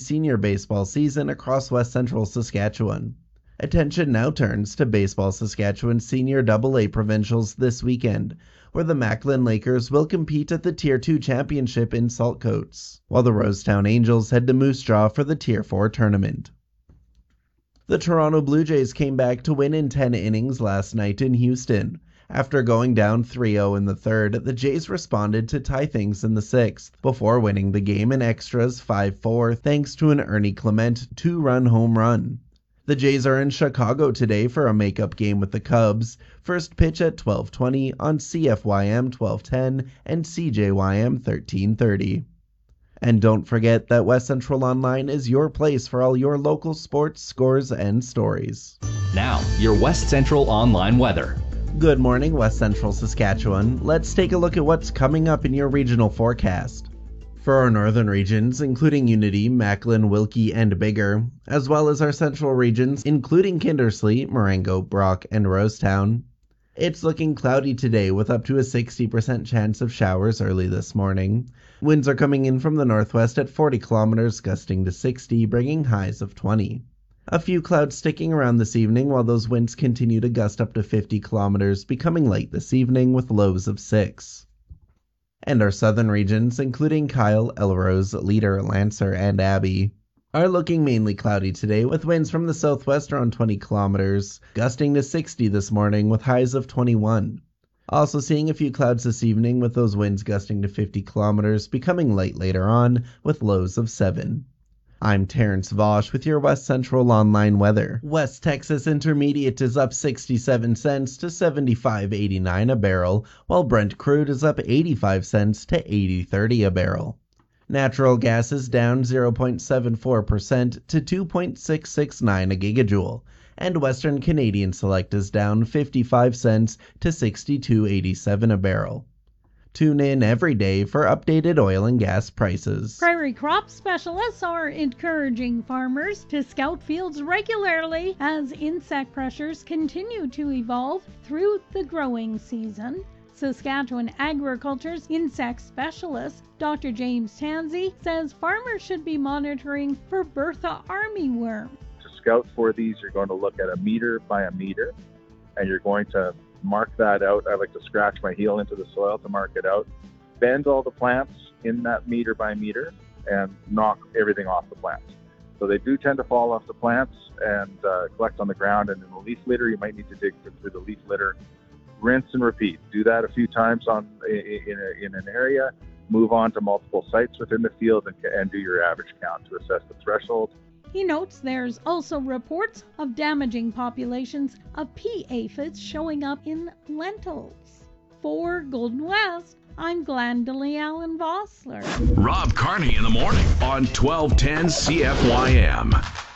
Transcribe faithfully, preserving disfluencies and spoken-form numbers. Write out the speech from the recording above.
senior baseball season across West Central Saskatchewan. Attention now turns to Baseball Saskatchewan Senior double A Provincials this weekend, where the Macklin Lakers will compete at the Tier two Championship in Saltcoats, while the Rosetown Angels head to Moose Jaw for the Tier four tournament. The Toronto Blue Jays came back to win in ten innings last night in Houston. After going down three oh in the third, the Jays responded to tie things in the sixth, before winning the game in extras five four thanks to an Ernie Clement two-run home run. The Jays are in Chicago today for a makeup game with the Cubs. First pitch at twelve twenty on C F Y M twelve ten and C J Y M thirteen thirty. And don't forget that West Central Online is your place for all your local sports, scores, and stories. Now, your West Central Online weather. Good morning, West Central Saskatchewan. Let's take a look at what's coming up in your regional forecast. For our northern regions, including Unity, Macklin, Wilkie, and Bigger, as well as our central regions, including Kindersley, Marengo, Brock, and Rosetown, it's looking cloudy today with up to a sixty percent chance of showers early this morning. Winds are coming in from the northwest at forty kilometers, gusting to sixty, bringing highs of twenty. A few clouds sticking around this evening while those winds continue to gust up to fifty kilometers, becoming light this evening with lows of six. And our southern regions, including Kyle, Elrose, Leader, Lancer, and Abbey, are looking mainly cloudy today with winds from the southwest around twenty kilometers, gusting to sixty this morning with highs of twenty-one. Also seeing a few clouds this evening with those winds gusting to fifty kilometers, becoming light later on with lows of seven. I'm Terrence Vosch with your West Central Online weather. West Texas Intermediate is up sixty-seven cents to seventy-five eighty-nine a barrel, while Brent crude is up eighty-five cents to eighty thirty a barrel. Natural gas is down zero point seven four percent to two point six six nine a gigajoule, and Western Canadian Select is down fifty-five cents to sixty-two eighty-seven a barrel. Tune in every day for updated oil and gas prices. Prairie crop specialists are encouraging farmers to scout fields regularly as insect pressures continue to evolve through the growing season. Saskatchewan Agriculture's insect specialist, Doctor James Tansey, says farmers should be monitoring for Bertha armyworm. To scout for these, you're going to look at a meter by a meter, and you're going to mark that out. I like to scratch my heel into the soil to mark it out. Bend all the plants in that meter by meter and knock everything off the plants. So they do tend to fall off the plants and uh, collect on the ground. And in the leaf litter, you might need to dig through the leaf litter. Rinse and repeat. Do that a few times on in, a, in an area. Move on to multiple sites within the field and, and do your average count to assess the threshold. He notes there's also reports of damaging populations of pea aphids showing up in lentils. For Golden West, I'm Glendalee Allen Vossler. Rob Carney in the morning on twelve ten C F Y M.